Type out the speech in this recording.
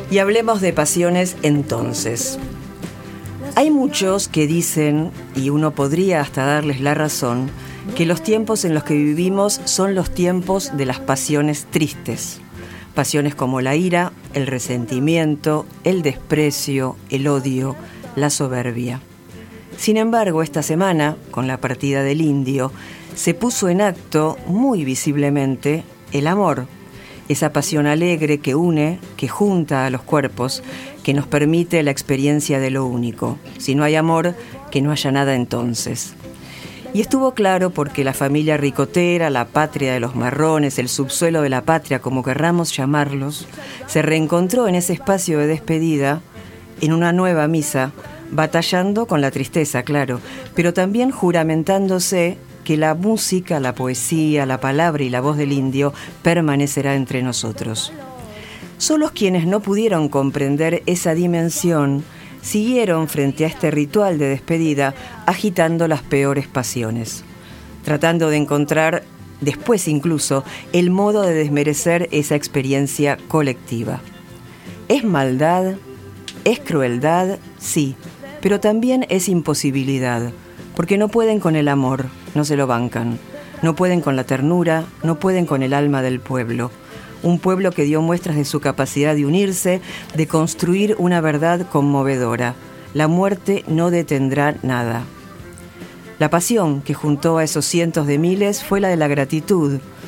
Y hablemos de pasiones entonces. Hay muchos que dicen, y uno podría hasta darles la razón, que los tiempos en los que vivimos son los tiempos de las pasiones tristes. Pasiones como la ira, el resentimiento, el desprecio, el odio, la soberbia. Sin embargo, esta semana, con la partida del indio, se puso en acto muy visiblemente el amor. Esa pasión alegre que une, que junta a los cuerpos, que nos permite la experiencia de lo único. Si no hay amor, que no haya nada entonces. Y estuvo claro porque la familia ricotera, la patria de los marrones, el subsuelo de la patria, como querramos llamarlos, se reencontró en ese espacio de despedida, en una nueva misa, batallando con la tristeza, claro, pero también juramentándose que la música, la poesía, la palabra y la voz del indio permanecerá entre nosotros. Solos quienes no pudieron comprender esa dimensión siguieron frente a este ritual de despedida agitando las peores pasiones, tratando de encontrar, después incluso, el modo de desmerecer esa experiencia colectiva. ¿Es maldad? ¿Es crueldad? Sí, pero también es imposibilidad, porque no pueden con el amor, no se lo bancan, no pueden con la ternura, no pueden con el alma del pueblo. Un pueblo que dio muestras de su capacidad de unirse, de construir una verdad conmovedora. La muerte no detendrá nada. La pasión que juntó a esos cientos de miles fue la de la gratitud,